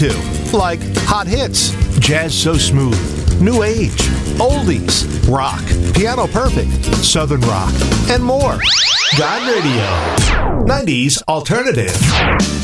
to, like hot hits, jazz so smooth, new age, oldies, rock, piano perfect, southern rock, and more. God Radio, 90s alternative.